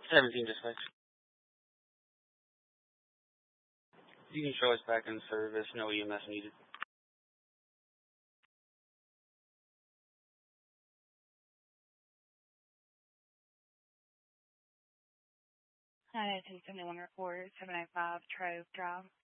17 dispatch. You can show us back in service. No EMS needed. 90271 report, 795 Trove Drive.